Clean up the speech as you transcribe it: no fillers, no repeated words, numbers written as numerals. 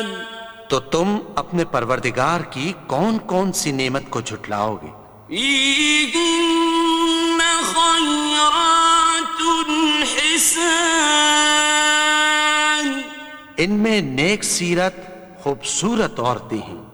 तो तुम अपने परवरदिगार की कौन कौन सी नेमत को झुटलाओगे? फीहिन्न खैरातुन हिसान, इनमें नेक सीरत खूबसूरत औरतें हैं।